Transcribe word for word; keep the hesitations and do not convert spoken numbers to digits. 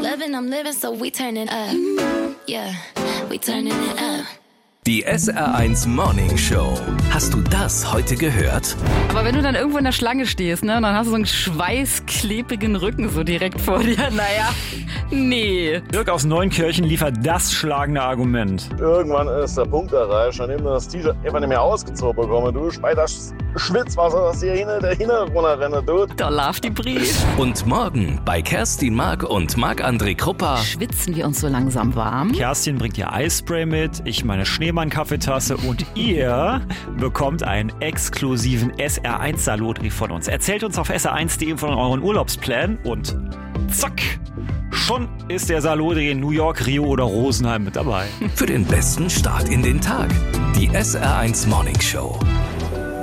loving, I'm living, so we turning up. Yeah, we turning it up. Die S R eins Morning Show. Hast du das heute gehört? Aber wenn du dann irgendwo in der Schlange stehst, ne, und dann hast du so einen schweißklebrigen Rücken so direkt vor dir, naja, nee. Dirk aus Neunkirchen liefert das schlagende Argument. Irgendwann ist der Punkt erreicht, an dem du das T-Shirt einfach nicht mehr ausgezogen bekommst. Du bei das Schwitzwasser, das dir hinter der Hinter runterrennen tut. Da lauf die Brief. Und morgen bei Kerstin Mark und Marc-André Krupper Schwitzen wir uns so langsam warm. Kerstin bringt ihr Eisspray mit, ich meine Schneemann-Kaffeetasse und ihr bekommt einen exklusiven S R eins Salotri von uns. Erzählt uns auf S R eins punkt de von euren Urlaubsplänen und zack, schon ist der Salotri in New York, Rio oder Rosenheim mit dabei. für den besten Start in den Tag. Die S R eins Morning Show.